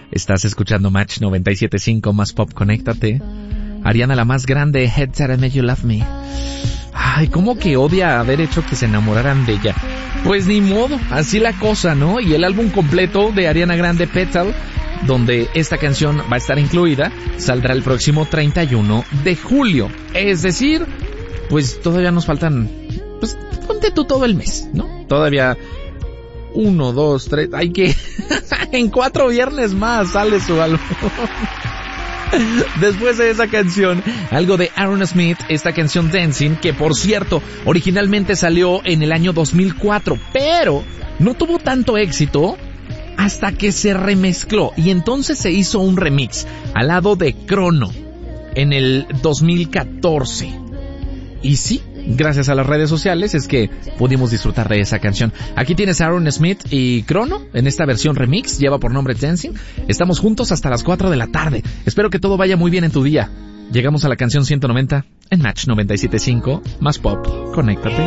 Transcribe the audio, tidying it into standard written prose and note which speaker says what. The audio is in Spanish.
Speaker 1: Estás escuchando Match 97.5 más pop, conéctate. Ariana, la más grande, Head That I Made You Love Me. Ay, ¿cómo que odia haber hecho que se enamoraran de ella? Pues ni modo, así la cosa, ¿no? Y el álbum completo de Ariana Grande, Petal, donde esta canción va a estar incluida, saldrá el próximo 31 de julio. Es decir, pues todavía nos faltan, pues ponte tú todo el mes, ¿no? Todavía 1, 2, 3, hay que... en 4 viernes más sale su álbum. Después de esa canción, algo de Aaron Smith, esta canción Dancing, que por cierto, originalmente salió en el año 2004, pero no tuvo tanto éxito hasta que se remezcló y entonces se hizo un remix al lado de Chrono en el 2014. Y sí, gracias a las redes sociales es que pudimos disfrutar de esa canción. Aquí tienes a Aaron Smith y Chrono en esta versión remix, lleva por nombre Dancing. Estamos juntos hasta las 4 de la tarde. Espero que todo vaya muy bien en tu día. Llegamos a la canción 190 en Match 97.5 más pop. Conéctate.